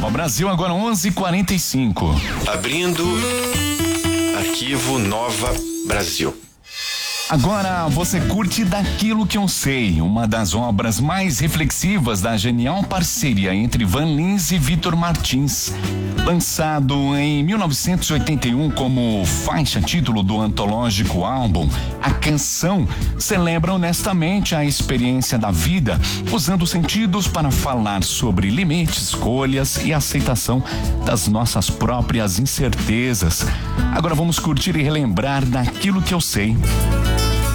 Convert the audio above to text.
Nova Brasil, agora 11h45. Abrindo arquivo Nova Brasil. Agora você curte Daquilo Que Eu Sei, uma das obras mais reflexivas da genial parceria entre Van Lins e Vitor Martins. Lançado em 1981 como faixa título do antológico álbum, a canção celebra honestamente a experiência da vida, usando sentidos para falar sobre limites, escolhas e aceitação das nossas próprias incertezas. Agora vamos curtir e relembrar Daquilo Que Eu Sei.